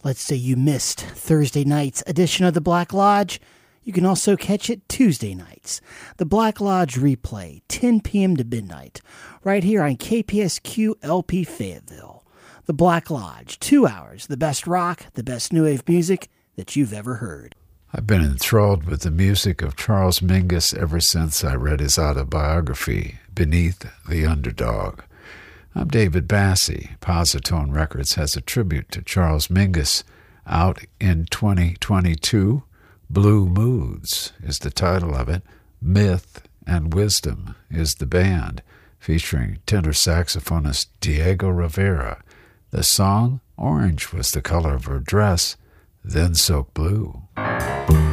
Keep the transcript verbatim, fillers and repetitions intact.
Let's say you missed Thursday night's edition of the Black Lodge. You can also catch it Tuesday nights. The Black Lodge replay, ten p.m. to midnight, right here on K P S Q L P Fayetteville. The Black Lodge, two hours, the best rock, the best new wave music that you've ever heard. I've been enthralled with the music of Charles Mingus ever since I read his autobiography, Beneath the Underdog. I'm David Bassey. Positone Records has a tribute to Charles Mingus out in twenty twenty-two. Blue Moods is the title of it. Myth and Wisdom is the band, featuring tenor saxophonist Diego Rivera. The song, Orange Was the Color of Her Dress, Then Soak Blue.